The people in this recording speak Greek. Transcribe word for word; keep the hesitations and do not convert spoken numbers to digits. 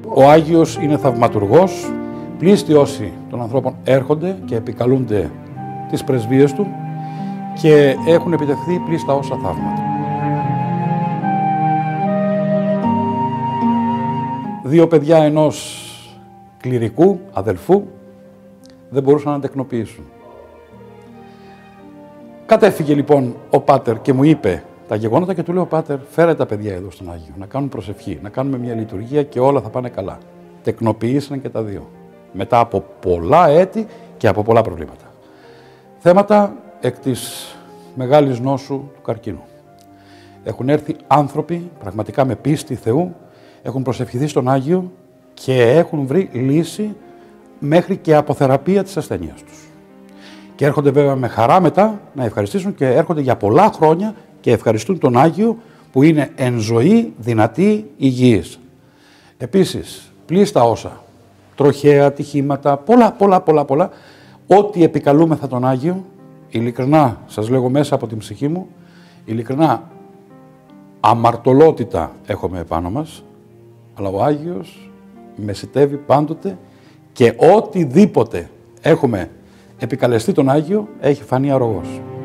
Ο Άγιος είναι θαυματουργός, πλήστοι όσοι των ανθρώπων έρχονται και επικαλούνται τις πρεσβείες του και έχουν επιτευχθεί πλήστα όσα θαύματα. Δύο παιδιά ενός κληρικού, αδελφού, δεν μπορούσαν να τεκνοποιήσουν. Κατέφυγε λοιπόν ο Πάτερ και μου είπε τα γεγονότα και του λέω: Πάτερ, φέρε τα παιδιά εδώ στον Άγιο, να κάνουν προσευχή, να κάνουμε μια λειτουργία και όλα θα πάνε καλά. Τεκνοποιήσαν και τα δύο. Μετά από πολλά έτη και από πολλά προβλήματα. Θέματα εκ της μεγάλης νόσου του καρκίνου. Έχουν έρθει άνθρωποι, πραγματικά με πίστη Θεού, έχουν προσευχηθεί στον Άγιο και έχουν βρει λύση μέχρι και αποθεραπεία της ασθενείας τους. Και έρχονται βέβαια με χαρά μετά να ευχαριστήσουν και έρχονται για πολλά χρόνια και ευχαριστούν τον Άγιο που είναι εν ζωή, δυνατή, υγιής. Επίσης, πλήστα όσα, τροχαία, ατυχήματα, πολλά, πολλά, πολλά, πολλά, ό,τι επικαλούμεθα τον Άγιο, ειλικρινά, σας λέγω μέσα από την ψυχή μου, ειλικρινά, αμαρτωλότητα έχουμε επάνω μας, αλλά ο Άγιος μεσητεύει πάντοτε και οτιδήποτε έχουμε επικαλεστεί τον Άγιο έχει φανεί αρρωγός.